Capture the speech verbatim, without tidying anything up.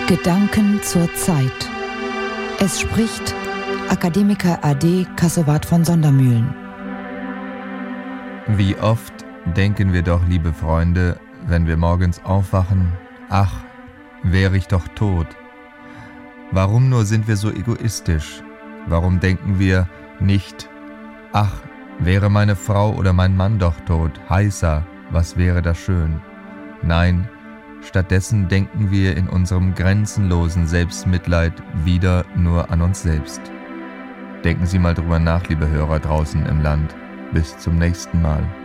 Gedanken zur Zeit. Es spricht Akademiker A D Kassowat von Sondermühlen. Wie oft denken wir doch, liebe Freunde, wenn wir morgens aufwachen, ach, wäre ich doch tot. Warum nur sind wir so egoistisch? Warum denken wir nicht, ach, wäre meine Frau oder mein Mann doch tot, heißer, was wäre das schön? Nein, stattdessen denken wir in unserem grenzenlosen Selbstmitleid wieder nur an uns selbst. Denken Sie mal drüber nach, liebe Hörer draußen im Land. Bis zum nächsten Mal.